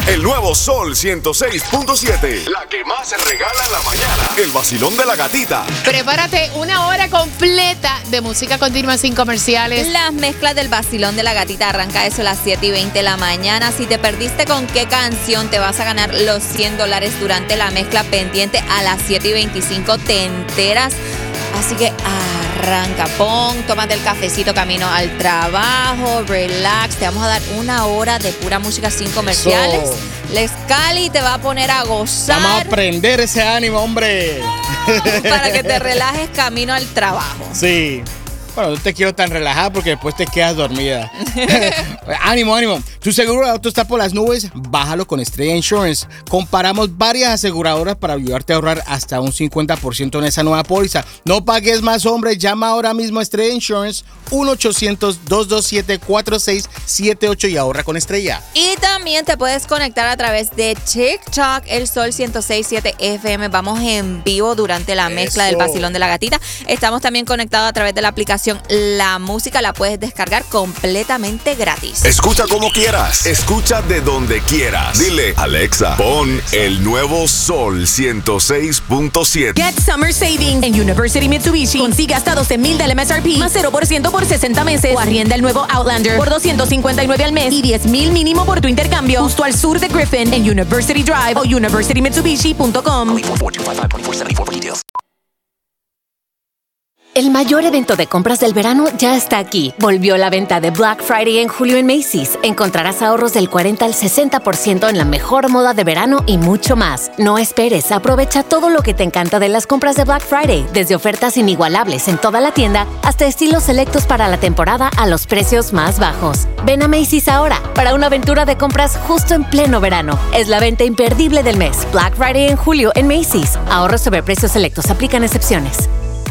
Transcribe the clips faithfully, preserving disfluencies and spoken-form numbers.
El nuevo Sol ciento seis punto siete. La que más se regala en la mañana. El vacilón de la gatita. Prepárate una hora completa de música continua sin comerciales. Las mezclas del vacilón de la gatita arranca eso a las siete y veinte de la mañana. Si te perdiste con qué canción, te vas a ganar los cien dólares durante la mezcla pendiente a las siete y veinticinco. Te enteras. Así que arranca, pon, tómate el cafecito camino al trabajo, relax. Te vamos a dar una hora de pura música sin comerciales. So. Les Cali te va a poner a gozar. Vamos a prender ese ánimo, hombre. Para que te relajes camino al trabajo. Sí. Bueno, no te quiero tan relajada porque después te quedas dormida. Ánimo, ánimo. Tu seguro de auto está por las nubes. Bájalo con Estrella Insurance. Comparamos varias aseguradoras para ayudarte a ahorrar hasta un cincuenta por ciento en esa nueva póliza. No pagues más, hombre. Llama ahora mismo a Estrella Insurance uno ochocientos, dos dos siete, cuatro seis siete ocho y ahorra con Estrella. Y también te puedes conectar a través de TikTok, El Sol ciento seis punto siete F M. Vamos en vivo durante la mezcla Eso. del vacilón de la gatita. Estamos también conectados a través de la aplicación La Música. La puedes descargar completamente gratis. Escucha como quieras. Escucha de donde quieras. Dile, Alexa, pon el nuevo Sol ciento seis punto siete. Get Summer Savings en University Mitsubishi. Consigue hasta doce mil del M S R P más cero por ciento por sesenta meses. O arrienda el nuevo Outlander por doscientos cincuenta y nueve al mes y diez mil mínimo por tu intercambio. Justo al sur de Griffin en University Drive o university mitsubishi punto com. El mayor evento de compras del verano ya está aquí. Volvió la venta de Black Friday en julio en Macy's. Encontrarás ahorros del cuarenta al sesenta por ciento en la mejor moda de verano y mucho más. No esperes, aprovecha todo lo que te encanta de las compras de Black Friday, desde ofertas inigualables en toda la tienda hasta estilos selectos para la temporada a los precios más bajos. Ven a Macy's ahora para una aventura de compras justo en pleno verano. Es la venta imperdible del mes. Black Friday en julio en Macy's. Ahorros sobre precios selectos. Aplican excepciones.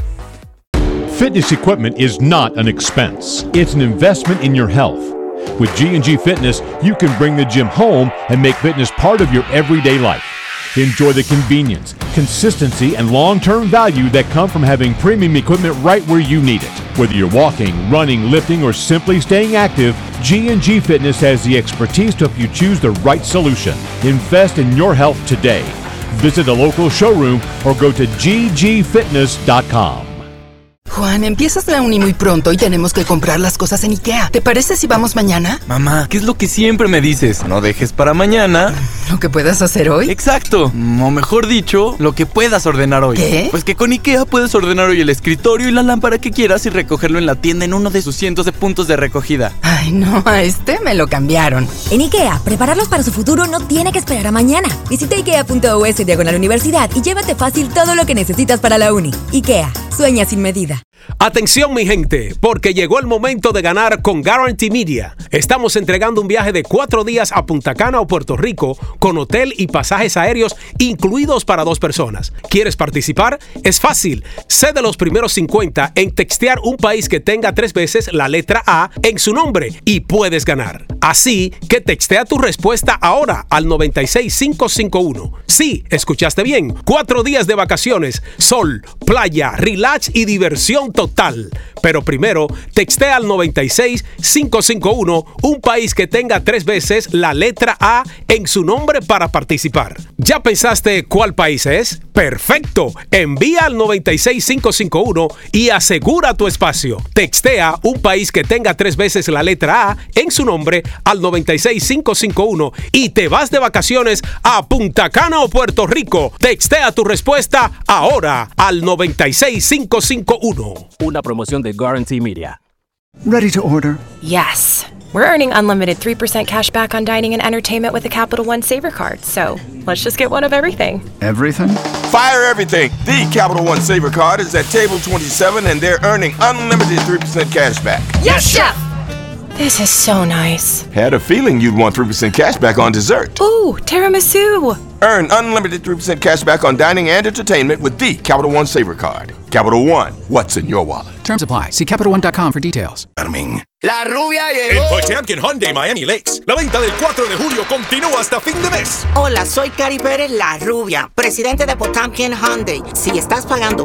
Fitness equipment is not an expense. It's an investment in your health. With G and G Fitness, you can bring the gym home and make fitness part of your everyday life. Enjoy the convenience, consistency, and long-term value that come from having premium equipment right where you need it. Whether you're walking, running, lifting, or simply staying active, G and G Fitness has the expertise to help you choose the right solution. Invest in your health today. Visit a local showroom or go to g g fitness dot com. Juan, empiezas la uni muy pronto y tenemos que comprar las cosas en IKEA. ¿Te parece si vamos mañana? Mamá, ¿qué es lo que siempre me dices? No dejes para mañana ¿lo que puedas hacer hoy? Exacto, o mejor dicho, lo que puedas ordenar hoy. ¿Qué? Pues que con IKEA puedes ordenar hoy el escritorio y la lámpara que quieras y recogerlo en la tienda en uno de sus cientos de puntos de recogida. Ay, no, a este me lo cambiaron. En IKEA, prepararlos para su futuro no tiene que esperar a mañana. Visita ikea punto u s diagonal universidad y llévate fácil todo lo que necesitas para la uni. IKEA, sueña sin medida. Atención mi gente, porque llegó el momento de ganar con Guarantee Media. Estamos entregando un viaje de cuatro días a Punta Cana o Puerto Rico con hotel y pasajes aéreos incluidos para dos personas. ¿Quieres participar? Es fácil. Sé de los primeros cincuenta en textear un país que tenga tres veces la letra A en su nombre y puedes ganar. Así que textea tu respuesta ahora al noventa y seis cinco cinco uno. Sí, escuchaste bien. Cuatro días de vacaciones, sol, playa, relax y diversión total. Pero primero, textea al noventa y seis cinco cinco uno un país que tenga tres veces la letra A en su nombre para participar. ¿Ya pensaste cuál país es? ¡Perfecto! Envía al noventa y seis cinco cinco uno y asegura tu espacio. Textea un país que tenga tres veces la letra A en su nombre al noventa y seis cinco cinco uno y te vas de vacaciones a Punta Cana o Puerto Rico. Textea tu respuesta ahora al noventa y seis cinco cinco uno. Una promoción de Guarantee Media. Ready to order? Yes. We're earning unlimited three percent cash back on dining and entertainment with the Capital One Saver Card. So let's just get one of everything. Everything? Fire everything. The Capital One Saver Card is at table twenty-seven and they're earning unlimited three percent cash back. Yes, Chef! This is so nice. Had a feeling you'd want three percent cash back on dessert. Ooh, tiramisu. Earn unlimited three percent cash back on dining and entertainment with the Capital One Saver Card. Capital One, what's in your wallet? Terms apply. See Capital One dot com for details. Armin. La rubia llegó. En Potemkin Hyundai Miami Lakes, la venta del cuatro de julio continúa hasta fin de mes. Hola, soy Cari Pérez, la rubia, presidente de Potemkin Hyundai. Si estás pagando